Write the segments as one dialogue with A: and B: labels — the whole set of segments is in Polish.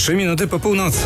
A: 3 minuty po północy.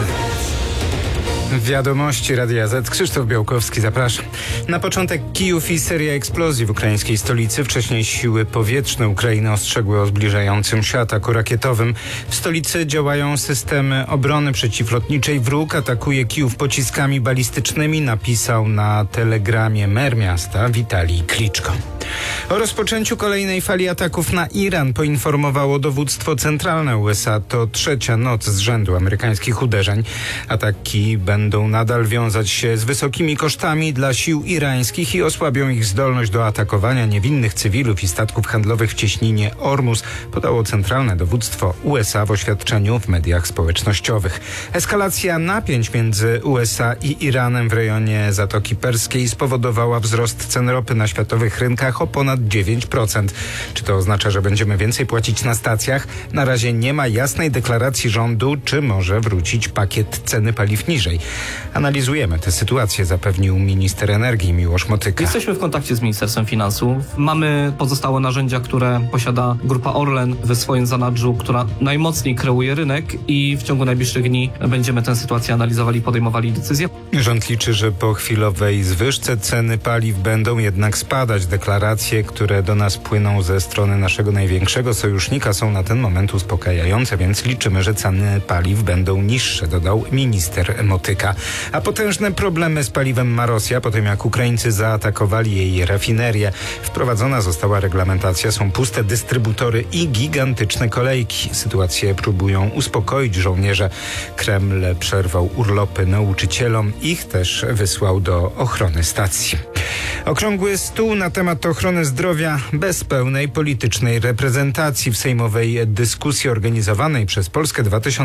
A: Wiadomości Radia Z. Krzysztof Białkowski, zapraszam. Na początek Kijów i seria eksplozji w ukraińskiej stolicy. Wcześniej siły powietrzne Ukrainy ostrzegły o zbliżającym się ataku rakietowym. W stolicy działają systemy obrony przeciwlotniczej. Wróg atakuje Kijów pociskami balistycznymi, napisał na telegramie mer miasta Witalij Kliczko. O rozpoczęciu kolejnej fali ataków na Iran poinformowało dowództwo centralne USA. To trzecia noc z rzędu amerykańskich uderzeń. Ataki będą nadal wiązać się z wysokimi kosztami dla sił irańskich i osłabią ich zdolność do atakowania niewinnych cywilów i statków handlowych w cieśninie Ormus, podało centralne dowództwo USA w oświadczeniu w mediach społecznościowych. Eskalacja napięć między USA i Iranem w rejonie Zatoki Perskiej spowodowała wzrost cen ropy na światowych rynkach o ponad 9%. Czy to oznacza, że będziemy więcej płacić na stacjach? Na razie nie ma jasnej deklaracji rządu, czy może wrócić pakiet ceny paliw niżej. Analizujemy tę sytuację, zapewnił minister energii Miłosz Motyka.
B: Jesteśmy w kontakcie z Ministerstwem Finansów. Mamy pozostałe narzędzia, które posiada Grupa Orlen w swoim zanadrzu, która najmocniej kreuje rynek i w ciągu najbliższych dni będziemy tę sytuację analizowali, podejmowali decyzje.
A: Rząd liczy, że po chwilowej zwyżce ceny paliw będą jednak spadać. Deklaracje, które do nas płyną ze strony naszego największego sojusznika, są na ten moment uspokajające, więc liczymy, że ceny paliw będą niższe, dodał minister Motyka. A potężne problemy z paliwem ma Rosja po tym, jak Ukraińcy zaatakowali jej rafinerię. Wprowadzona została reglamentacja, są puste dystrybutory i gigantyczne kolejki. Sytuację próbują uspokoić żołnierze. Kreml przerwał urlopy nauczycielom, ich też wysłał do ochrony stacji. Okrągły stół na temat ochrony zdrowia bez pełnej politycznej reprezentacji. W sejmowej dyskusji organizowanej przez Polskę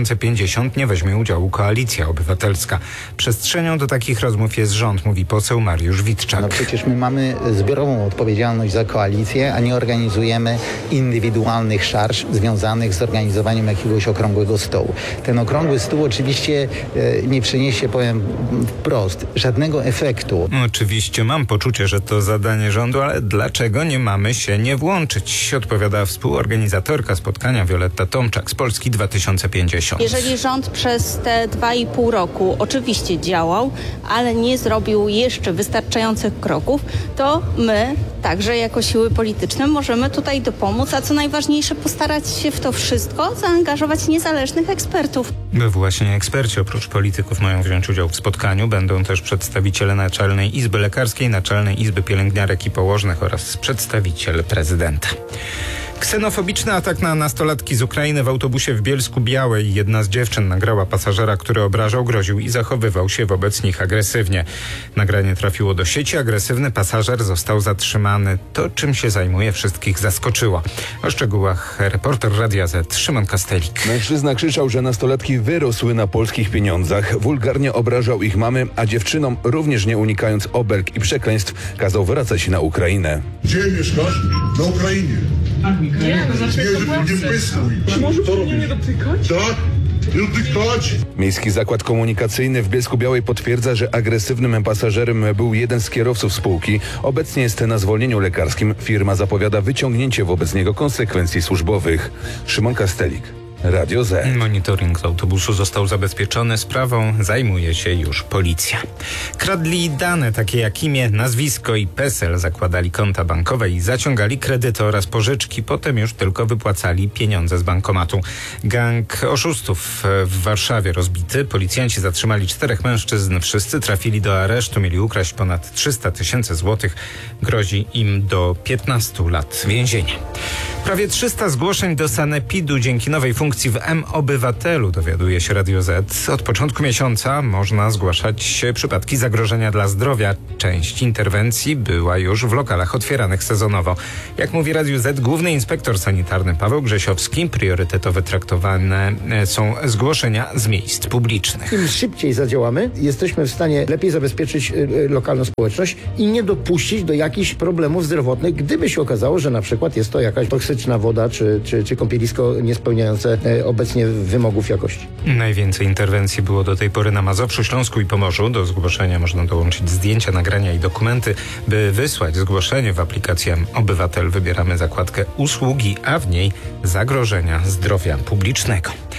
A: 2050 nie weźmie udziału Koalicja Obywatelska. Przestrzenią do takich rozmów jest rząd, mówi poseł Mariusz Witczak.
C: No przecież my mamy zbiorową odpowiedzialność za koalicję, a nie organizujemy indywidualnych szarż związanych z organizowaniem jakiegoś okrągłego stołu. Ten okrągły stół oczywiście nie przyniesie, powiem wprost, żadnego efektu.
A: Oczywiście mam poczucie, że to zadanie rządu, ale dlaczego nie mamy się nie włączyć? Odpowiada współorganizatorka spotkania Wioletta Tomczak z Polski 2050.
D: Jeżeli rząd przez te 2,5 roku oczywiście działał, ale nie zrobił jeszcze wystarczających kroków, to my, także jako siły polityczne, możemy tutaj dopomóc, a co najważniejsze, postarać się w to wszystko zaangażować niezależnych ekspertów.
A: Właśnie eksperci oprócz polityków mają wziąć udział w spotkaniu. Będą też przedstawiciele Naczelnej Izby Lekarskiej, Naczelnej Izby Pielęgniarek i Położnych oraz przedstawiciel prezydenta. Ksenofobiczny atak na nastolatki z Ukrainy w autobusie w Bielsku-Białej. Jedna z dziewczyn nagrała pasażera, który obrażał, groził i zachowywał się wobec nich agresywnie. Nagranie trafiło do sieci. Agresywny pasażer został zatrzymany. To, czym się zajmuje, wszystkich zaskoczyło. O szczegółach reporter Radia Z Szymon Kastelik.
E: Mężczyzna krzyczał, że nastolatki wyrosły na polskich pieniądzach. Wulgarnie obrażał ich mamy, a dziewczynom, również nie unikając obelg i przekleństw, kazał wracać na Ukrainę.
F: Gdzie mieszkasz? Na Ukrainie.
G: Nie, no
F: Nie wpystuj.
G: Czy możesz mnie nie dotykać?
F: Tak? Nie dotykać.
E: Miejski Zakład Komunikacyjny w Bielsku-Białej potwierdza, że agresywnym pasażerem był jeden z kierowców spółki. Obecnie jest na zwolnieniu lekarskim. Firma zapowiada wyciągnięcie wobec niego konsekwencji służbowych. Szymon Kastelik, Radio Z.
A: Monitoring z autobusu został zabezpieczony. Sprawą zajmuje się już policja. Kradli dane takie jak imię, nazwisko i PESEL, zakładali konta bankowe i zaciągali kredyty oraz pożyczki. Potem już tylko wypłacali pieniądze z bankomatu. Gang oszustów w Warszawie rozbity. Policjanci zatrzymali 4 mężczyzn. Wszyscy trafili do aresztu. Mieli ukraść ponad 300 000 złotych. Grozi im do 15 lat więzienia. Prawie 300 zgłoszeń do sanepidu dzięki nowej funkcji w M-Obywatelu, dowiaduje się Radio Z. Od początku miesiąca można zgłaszać przypadki zagrożenia dla zdrowia. Część interwencji była już w lokalach otwieranych sezonowo. Jak mówi Radio Z główny inspektor sanitarny Paweł Grzesiowski, priorytetowe traktowane są zgłoszenia z miejsc publicznych.
H: Im szybciej zadziałamy, jesteśmy w stanie lepiej zabezpieczyć lokalną społeczność i nie dopuścić do jakichś problemów zdrowotnych, gdyby się okazało, że na przykład jest to jakaś toksyczna woda czy kąpielisko niespełniające obecnie wymogów jakości.
A: Najwięcej interwencji było do tej pory na Mazowszu, Śląsku i Pomorzu. Do zgłoszenia można dołączyć zdjęcia, nagrania i dokumenty. By wysłać zgłoszenie w aplikacji Obywatel wybieramy zakładkę usługi, a w niej zagrożenia zdrowia publicznego.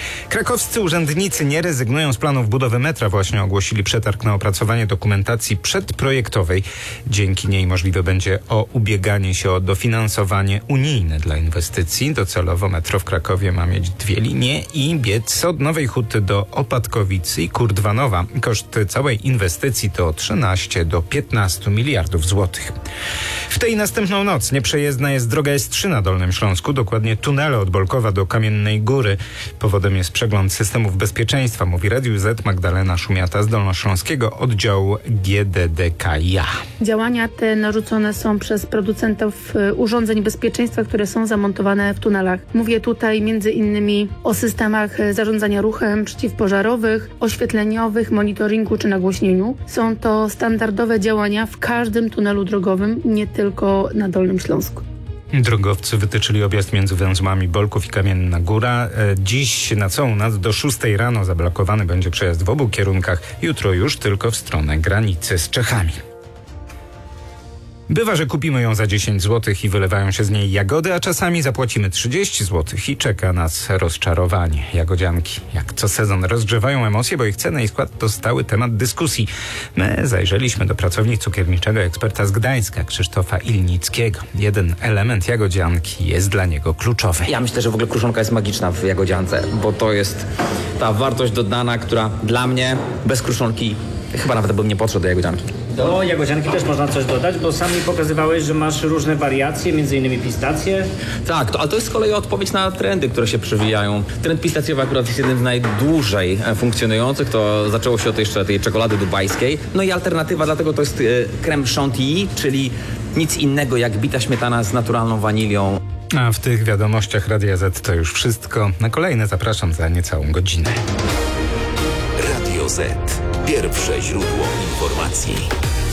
A: Krakowscy urzędnicy nie rezygnują z planów budowy metra. Właśnie ogłosili przetarg na opracowanie dokumentacji przedprojektowej. Dzięki niej możliwe będzie ubieganie się o dofinansowanie unijne dla inwestycji. Docelowo metro w Krakowie ma mieć 2 linie i biec od Nowej Huty do Opatkowicy i Kurdwanowa. Koszt całej inwestycji to 13 do 15 miliardów złotych. W tej następną noc nieprzejezdna jest droga S3 na Dolnym Śląsku, dokładnie tunele od Bolkowa do Kamiennej Góry. Powodem jest przegląd systemów bezpieczeństwa, mówi Radiu Z Magdalena Szumiata z Dolnośląskiego oddziału GDDKiA.
I: Działania te narzucone są przez producentów urządzeń bezpieczeństwa, które są zamontowane w tunelach. Mówię tutaj między innymi o systemach zarządzania ruchem przeciwpożarowych, oświetleniowych, monitoringu czy nagłośnieniu. Są to standardowe działania w każdym tunelu drogowym, nie tylko na Dolnym Śląsku.
A: Drogowcy wytyczyli objazd między węzłami Bolków i Kamienna Góra. Dziś na całą noc do 6 rano zablokowany będzie przejazd w obu kierunkach. Jutro już tylko w stronę granicy z Czechami. Bywa, że kupimy ją za 10 zł i wylewają się z niej jagody, a czasami zapłacimy 30 zł i czeka nas rozczarowanie. Jagodzianki, jak co sezon, rozgrzewają emocje, bo ich ceny i skład to stały temat dyskusji. My zajrzeliśmy do pracowni cukierniczego eksperta z Gdańska, Krzysztofa Ilnickiego. Jeden element jagodzianki jest dla niego kluczowy.
J: Ja myślę, że w ogóle kruszonka jest magiczna w jagodziance, bo to jest ta wartość dodana, która dla mnie bez kruszonki chyba nawet bym nie podszedł do jagodzianki.
K: Do jagodzianki też można coś dodać, bo sam mi pokazywałeś, że masz różne wariacje, między innymi pistacje.
J: Tak, ale to jest z kolei odpowiedź na trendy, które się przewijają. Trend pistacjowy akurat jest jednym z najdłużej funkcjonujących. To zaczęło się od jeszcze tej czekolady dubajskiej. No i alternatywa dlatego to jest crème chantilly, czyli nic innego jak bita śmietana z naturalną wanilią.
A: A w tych wiadomościach Radia Z to już wszystko. Na kolejne zapraszam za niecałą godzinę.
L: Radio Z. Pierwsze źródło informacji.